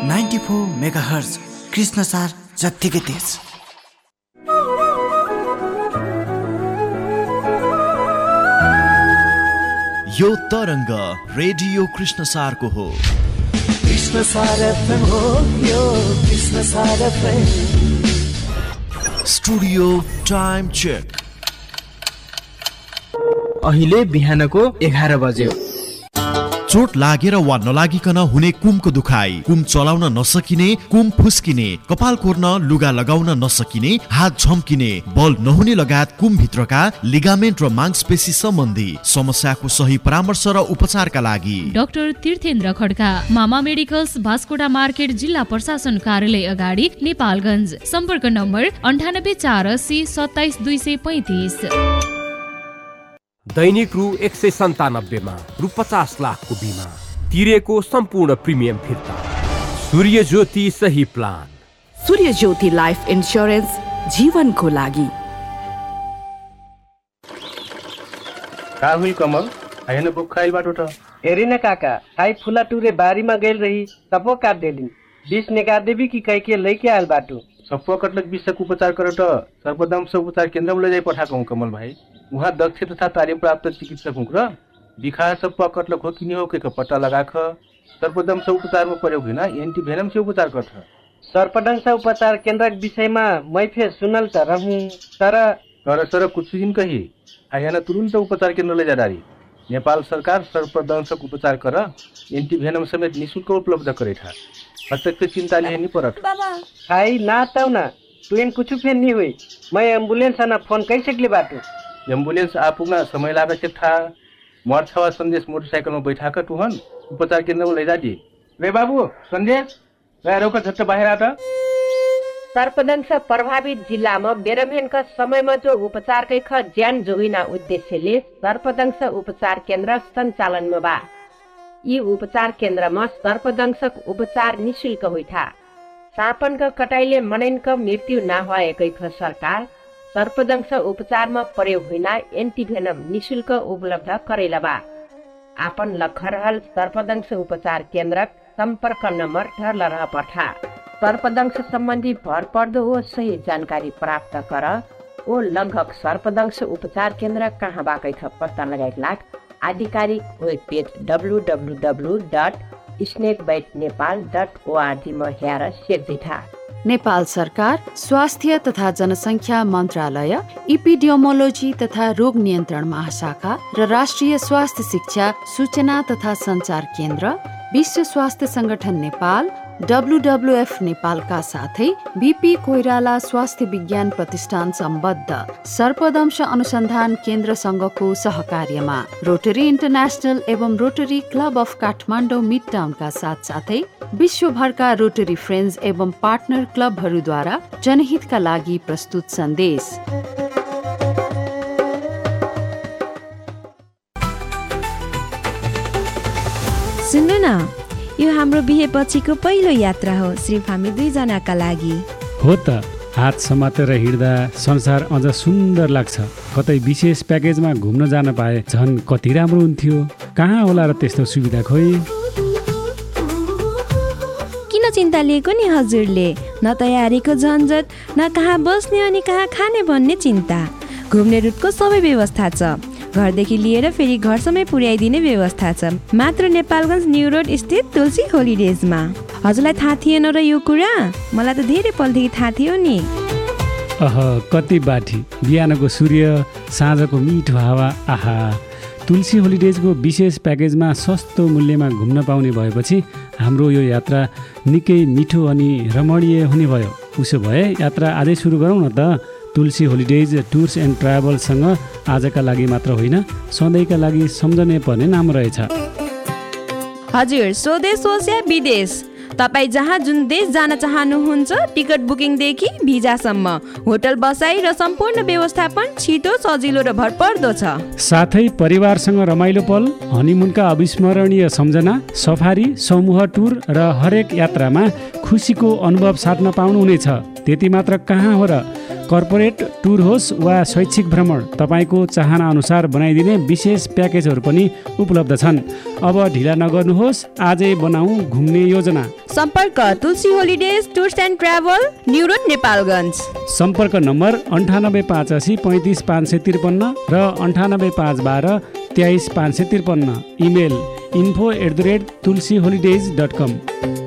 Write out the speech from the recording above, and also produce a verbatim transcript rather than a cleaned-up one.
Ninety four mega hertz Krishnasar जत्तिकै तेज। यो तरङ्ग रेडियो कृष्णसारको हो। कृष्णसार एफएम हो यो Krishnasar FM. Studio time check. अहिले बिहानको एघार बज्यो। चोट लागेर वा नलागिकन हुने कुमको दुखाइ, कुम चलाउन नसकिने, कुम फुस्किने, कपाल कोर्न, लुगा लगाउन नसकिने, हात झम्किने, बल नहुने लगायत कुम भित्रका लिगामेन्ट र मांसपेशी सम्बन्धी समस्याको सही परामर्श र उपचारका लागि डाक्टर तीर्थेन्द्र खड्का, मामा मेडिकल्स, भास्कोटा मार्केट, जिल्ला प्रशासन कार्यालय अगाडि, नेपालगञ्ज। सम्पर्क नम्बर अन्ठानब्बे चार अस्सी सत्ताइस दुई सय पैँतिस। दैनिक रु एक सय सन्तानब्बेमा रु पचास लाखको बिमा तिरेको सम्पूर्ण प्रिमियम फिर्ता। सूर्य ज्योति सही प्लान। सूर्य ज्योति लाइफ इन्स्योरेन्स, जीवनको लागि। राहुल कमल आएन बुक खाइल बाटो त हेरिन काका, खाइ फुला टुरे बारीमा गइल रही सपो काट देलिन। बिस निकाल देबी कि कहि के लैके आयल बाटो। सपो कटलक विषको उपचार कर त सर्वदंश उपचार केन्द्रमा लैजाइ पठाएको हुँ कमल भाइ। उहाँ दक्ष तथा तालिम प्राप्त चिकित्सक हुँ र बिखा सप्पा कटलक हो कि हो के पट्टा लगाख सर्पदंश उपचारमा प्रयोग होइन एन्टिभेनम से उपचार गर्छ। सर्पदंश उपचार केन्द्रक विषयमा मै फे सुनल त रहूँ तर तर सर कुछ दिन कही आयाना तुरन्त उपचार केन्द्र लैजा डारी। नेपाल सरकार सर्पदंशक उपचार कर एन्टिभेनम समेत निःशुल्क उपलब्ध करे था। अत्यक्त चिंता लेनी परत खाई ना तौ ना तुम कुछ फेर नहीं हुई। मैं एम्बुलेंस आना फोन कैसे के बाटो। एम्बुलेंस आपुग्न समय लागेको था। मर्छ वा सन्देश मोटरसाइकलमा बैठाका तुहन उपचार केन्द्रमा लैजा दिए। रे बाबू सन्देश गएर झट्ट बाहिर आ त। सर्पदंश प्रभावित जिल्लामा बेरमेनका समयमा जो उपचारकै ख ज्यान जोगिना उद्देश्यले सर्पदंश उपचार केन्द्र सञ्चालनमा बा। यी उपचार केन्द्रमा सर्पदंशक उपचार निःशुल्क होइथा। सापनका कटाइले मनैनका मृत्यु नभएकै ख सरकार सर्पदंश उपचारमा प्रयोग होइन एन्टिभेनम निःशुल्क उपलब्ध करेला बा। आपन लखरहल सर्पदंश उपचार केन्द्र सम्पर्क नम्बर ढर्ल रह पठा। सर्पदंश सम्बन्धी भर पर्दो हो सही जानकारी प्राप्त कर। ओ लङ्घक सर्पदंश उपचार केन्द्र कहाँ बाकै थ पत्ता लगाइ लाग। आधिकारिक web page W W W dot snake bite Nepal dot ORG मा हेर सेक्जिठा। नेपाल सरकार, स्वास्थ्य तथा जनसङ्ख्या मन्त्रालय, इपिडियोमोलोजी तथा रोग नियन्त्रण महाशाखा र राष्ट्रिय स्वास्थ्य शिक्षा सूचना तथा सञ्चार केन्द्र, विश्व स्वास्थ्य संगठन नेपाल, डब्लुडब्लुएफ नेपालका साथै बीपी कोइराला स्वास्थ्य विज्ञान प्रतिष्ठान सम्बद्ध सर्पदंश अनुसन्धान केन्द्रसँगको सहकार्यमा रोटरी इन्टरनेसनल एवं rotary club of Kathmandu mid टाउनका साथसाथै विश्वभरका रोटरी फ्रेन्ड्स एवं पार्टनर क्लबहरूद्वारा जनहितका लागि प्रस्तुत सन्देश। सुन्नु न, यो हाम्रो बिहे पछिको पहिलो यात्रा हो, सिर्फ हामी दुईजनाका लागि हो त। हात समातेर हिँड्दा संसार अझ सुन्दर लाग्छ। कतै विशेष प्याकेजमा घुम्न जान पाए झन् कति राम्रो हुन्थ्यो। कहाँ होला र त्यस्तो सुविधा खोइ। किन चिन्ता लिएको नि हजुरले? न तयारीको झन्झट, न कहाँ बस्ने अनि कहाँ खाने भन्ने चिन्ता। घुम्ने रुटको सबै व्यवस्था छ। घरदेखि लिएर फेरि घरसम्मै पुर्याइदिने व्यवस्था छ। मात्र नेपालगञ्ज न्यू रोड स्थित तुलसी होलिडेजमा। हजुरलाई थाहा थिएन र यो कुरा? मलाई त धेरै पलदेखि थाहा थियो नि। अह कति बाठी, बिहानको सूर्य, साँझको मिठो हावा। आहा, तुलसी होलिडेजको विशेष प्याकेजमा सस्तो मूल्यमा घुम्न पाउने भएपछि हाम्रो यो यात्रा निकै मिठो अनि रमणीय हुने भयो। उसो भए यात्रा आजै सुरु गरौँ न त। तुलसी होलिडेज टुर्स एन्ड ट्राभल्ससँग आजका लागि मात्र होइन, सधैँका लागि सम्झने पर्ने नाम रहेछ। हजुर, स्वदेश होस् या विदेश, तपाईँ जहाँ जुन देश जान चाहनुहुन्छ, टिकट बुकिङदेखि भिजासम्म, होटल बसाई र सम्पूर्ण व्यवस्थापन छिटो, सजिलो र भरपर्दो छ। साथै परिवारसँग रमाइलो पल, हनिमुनका अविस्मरणीय सम्झना, सफारी, समूह टुर र हरेक यात्रामा खुसीको अनुभव साट्न पाउनुहुनेछ। त्यति मात्र कहाँ हो र, कर्पोरेट टुर होस् वा शैक्षिक भ्रमण तपाईँको चाहना अनुसार बनाइदिने विशेष प्याकेजहरू पनि उपलब्ध छन्। अब ढिला नगर्नुहोस्, आजै बनाऊ घुम्ने योजना। सम्पर्क तुलसी holidays tours and travel, New Road, Nepalgunj. सम्पर्क नम्बर अन्ठानब्बे पाँच असी पैँतिस पाँच सय त्रिपन्न र अन्ठानब्बे पाँच बाह्र तेइस पाँच सय त्रिपन्न। Email info at the rate Tulsi holidays dot com.